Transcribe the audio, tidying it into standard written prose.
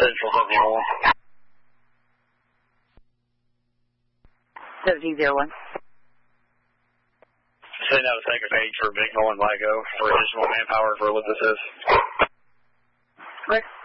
Central 71. 1701. Send out a second page for Bignell and Ligo for additional manpower for Olympus. Correct.